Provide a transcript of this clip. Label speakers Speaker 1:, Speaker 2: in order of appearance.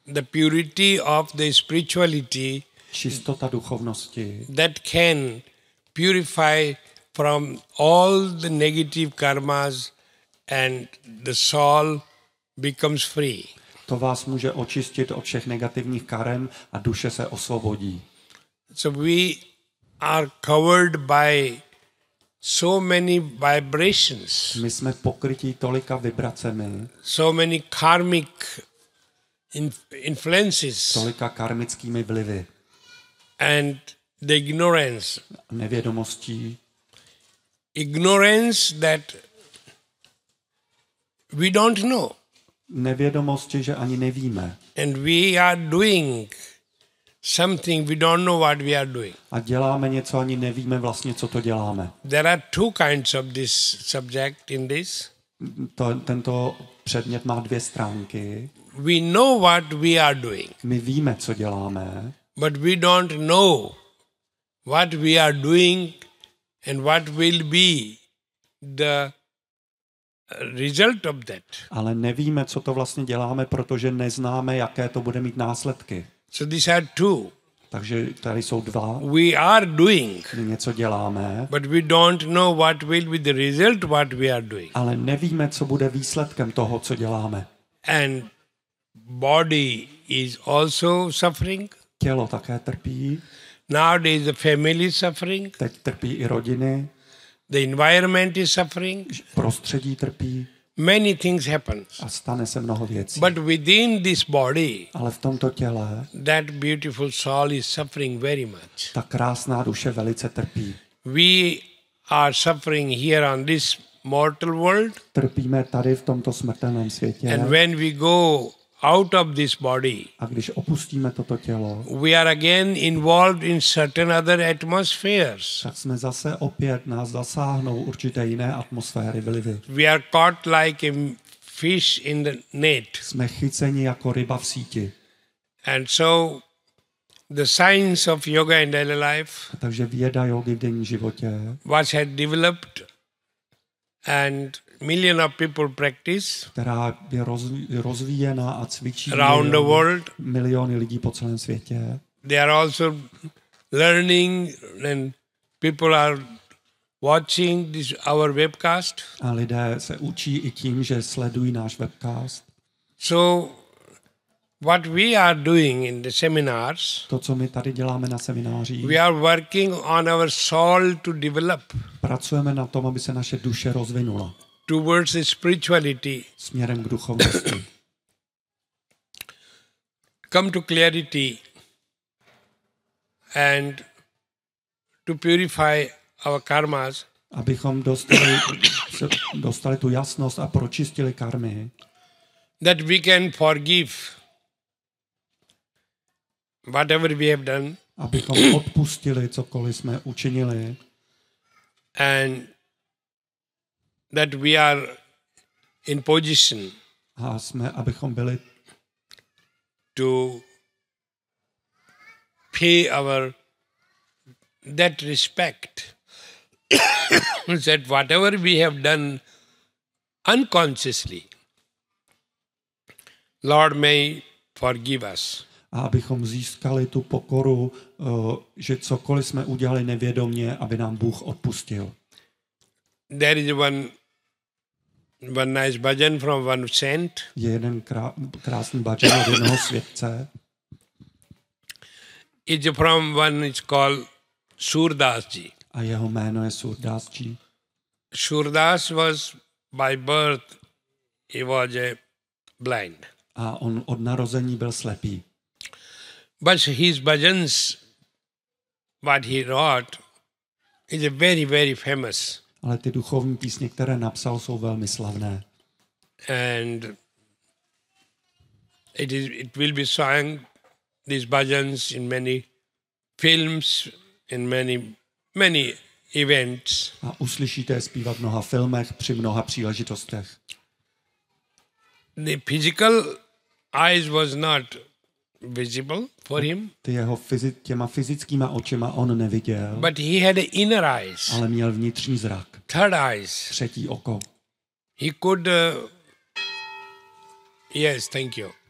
Speaker 1: the purity of the spirituality
Speaker 2: čistota duchovnosti,
Speaker 1: that can purify from all the negative karmas and the soul becomes free.
Speaker 2: to vás může očistit od všech negativních karem a duše se osvobodí.
Speaker 1: So we are covered by so many vibrations,
Speaker 2: My jsme pokrytí tolika vibracemi,
Speaker 1: so many karmic influences,
Speaker 2: tolika karmickými vlivy,
Speaker 1: and the ignorance that we don't know.
Speaker 2: Nevědomosti, že ani nevíme.
Speaker 1: And we are doing something, we don't know what we are doing.
Speaker 2: A děláme něco, ani nevíme vlastně, co to děláme.
Speaker 1: There are two kinds of this subject in this.
Speaker 2: Tento předmět má dvě stránky.
Speaker 1: We know what we are doing,
Speaker 2: My víme, co děláme,
Speaker 1: but we don't know what we are doing and what will be the result of that.
Speaker 2: ale nevíme, co to vlastně děláme, protože neznáme, jaké to bude mít následky.
Speaker 1: So these are two.
Speaker 2: Takže tady jsou dva.
Speaker 1: We are doing,
Speaker 2: My něco děláme,
Speaker 1: but we don't know what will be the result what we are doing.
Speaker 2: ale nevíme, co bude výsledkem toho, co děláme.
Speaker 1: And body is also suffering.
Speaker 2: Tělo také trpí,
Speaker 1: Nowadays the family is suffering.
Speaker 2: teď trpí i rodiny,
Speaker 1: The environment is suffering.
Speaker 2: prostředí trpí
Speaker 1: Many things happen.
Speaker 2: a stane se mnoho věcí.
Speaker 1: But within this body,
Speaker 2: Ale v tomto těle
Speaker 1: that beautiful soul is suffering very much.
Speaker 2: ta krásná duše velice trpí.
Speaker 1: We are suffering here on this mortal world.
Speaker 2: Trpíme tady v tomto smrtelném světě
Speaker 1: And when we go out of this body,
Speaker 2: a když opustíme toto tělo,
Speaker 1: we are again involved in certain other atmospheres.
Speaker 2: tak jsme zase opět nás zasáhnou určité jiné atmosféry, vlivy.
Speaker 1: We are caught like a fish in the net.
Speaker 2: Jsme chyceni jako ryba v síti.
Speaker 1: And so the science of yoga in daily life
Speaker 2: Takže věda jogy v denním životě,
Speaker 1: was had developed and million of people practice
Speaker 2: která je rozvíjená a cvičí
Speaker 1: around the world.
Speaker 2: miliony lidí po celém světě.
Speaker 1: They are also learning and people are watching this our webcast.
Speaker 2: A lidé se učí i tím, že sledují náš webcast.
Speaker 1: So what we are doing in the seminars,
Speaker 2: To, co my tady děláme na seminářích,
Speaker 1: we are working on our soul to develop
Speaker 2: pracujeme na tom, aby se naše duše rozvinula
Speaker 1: towards the spirituality,
Speaker 2: směrem k duchovnosti.
Speaker 1: come to clarity and to purify our karmas.
Speaker 2: Abychom dostali tu jasnost a pročistili karmy,
Speaker 1: That we can forgive whatever we have done
Speaker 2: abychom odpustili cokoliv jsme učinili
Speaker 1: and that we are in position
Speaker 2: a abychom byli
Speaker 1: to pay our that respect that whatever we have done unconsciously, Lord may forgive us.
Speaker 2: a abychom získali tu pokoru, že cokoliv jsme udělali nevědomě, aby nám Bůh odpustil.
Speaker 1: There is one nice bhajan from one saint.
Speaker 2: Je jeden krásný bhajan od jednoho světce.
Speaker 1: It's from one is called Surdas Ji.
Speaker 2: A jeho jméno je Surdas Ji.
Speaker 1: Surdas was by birth, he was a blind.
Speaker 2: A on od narození byl slepý.
Speaker 1: But his bhajans, what he wrote, is a very, very famous.
Speaker 2: Ale ty duchovní písně, které napsal, jsou velmi slavné.
Speaker 1: And it will be sung, these bhajans, in many films, in many events.
Speaker 2: A uslyšíte je zpívat v mnoha filmech, při mnoha příležitostech.
Speaker 1: The physical eyes was not visible for him,
Speaker 2: Těma fyzickýma očima on neviděl,
Speaker 1: but he had inner eyes,
Speaker 2: ale měl vnitřní zrak,
Speaker 1: third eyes.
Speaker 2: třetí oko.
Speaker 1: He could, yes, thank you.